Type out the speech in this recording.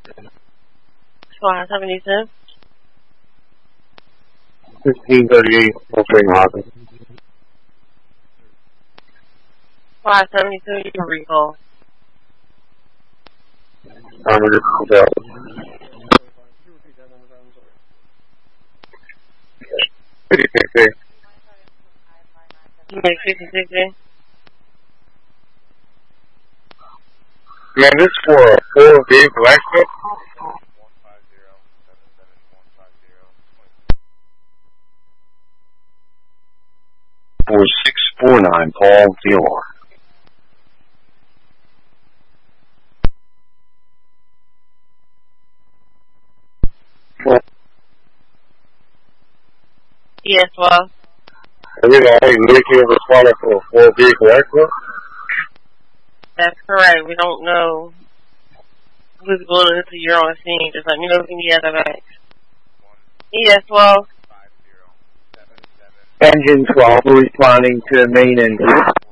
Squad 72. 1538, filtering Hawkins. Squad 72, you can recall. Affirmative, available. 56A. You make 56A? Yeah, this for a 4-vehicle accident. For 649, Paul DLR. Yes, well. Every night, indicated responding for a 4-vehicle accident. That's correct. We don't know who's going into your on scene. Just let me know if you need other bags. Yes, well. Engine 12 responding to main engine.